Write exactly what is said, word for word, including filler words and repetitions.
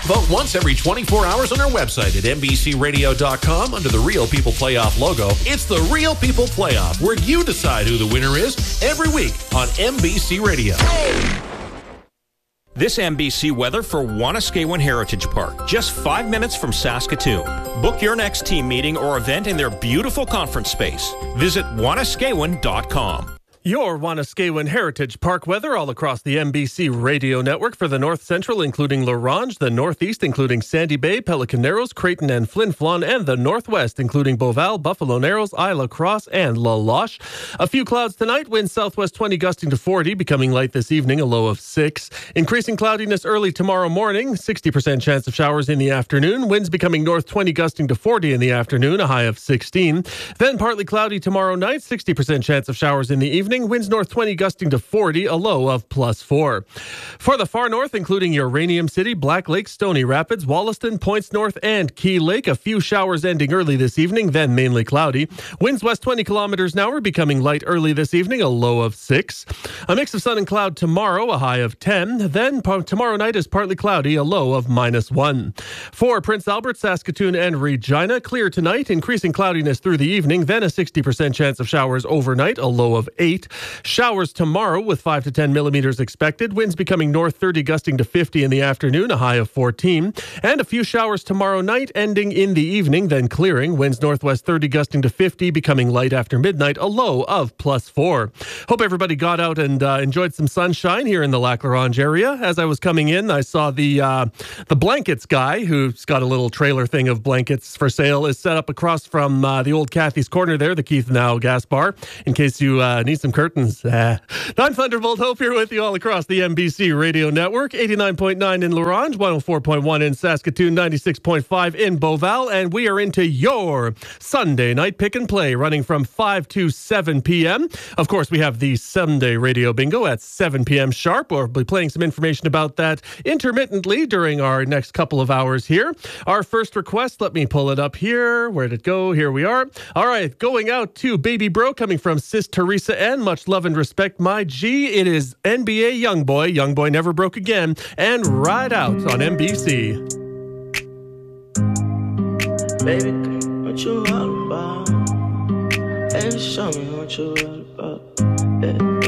Vote once every twenty-four hours on our website at N B C radio dot com under the Real People Playoff logo. It's the Real People Playoff, where you decide who the winner is every week on N B C Radio. This N B C weather for Wanuskewin Heritage Park, just five minutes from Saskatoon. Book your next team meeting or event in their beautiful conference space. Visit Wanuskewin dot com. Your Wanuskewin Heritage Park weather all across the N B C radio network for the North Central, including La Ronge, the Northeast, including Sandy Bay, Pelican Narrows, Creighton and Flin Flon, and the Northwest, including Beauval, Buffalo Narrows, Isla Crosse, and La Loche. A few clouds tonight, winds southwest twenty gusting to forty, becoming light this evening, a low of six. Increasing cloudiness early tomorrow morning, sixty percent chance of showers in the afternoon, winds becoming north twenty gusting to forty in the afternoon, a high of sixteen. Then partly cloudy tomorrow night, sixty percent chance of showers in the evening, winds north twenty gusting to forty, a low of plus four. For the far north, including Uranium City, Black Lake, Stony Rapids, Wollaston, Points North, and Key Lake, a few showers ending early this evening, then mainly cloudy. Winds west twenty kilometers an hour, becoming light early this evening, a low of six. A mix of sun and cloud tomorrow, a high of ten. Then p- tomorrow night is partly cloudy, a low of minus one. For Prince Albert, Saskatoon, and Regina, clear tonight, increasing cloudiness through the evening, then a sixty percent chance of showers overnight, a low of eight. Showers tomorrow with five to ten millimeters expected. Winds becoming north thirty gusting to fifty in the afternoon, a high of fourteen. And a few showers tomorrow night ending in the evening, then clearing. Winds northwest thirty gusting to fifty, becoming light after midnight, a low of plus four. Hope everybody got out and uh, enjoyed some sunshine here in the Lac La Ronge area. As I was coming in, I saw the uh, the blankets guy, who's got a little trailer thing of blankets for sale, is set up across from uh, the old Kathy's Corner there, the Keith Now Gas Bar, in case you uh, need some curtains. Uh, I'm Thunderbolt Hope here with you all across the N B C radio network. eighty-nine point nine in La Ronge, one oh four point one in Saskatoon, ninety-six point five in Beauval, and we are into your Sunday night pick and play, running from five to seven p.m. Of course, we have the Sunday Radio Bingo at seven p.m. sharp. We'll be playing some information about that intermittently during our next couple of hours here. Our first request, let me pull it up here. Where'd it go? Here we are. All right, going out to Baby Bro, coming from Sis Teresa N. Much love and respect, my G. It is N B A Youngboy, Youngboy Never Broke Again, and Ride Out on N B C. Baby, what you all about? Baby, show me what you all about.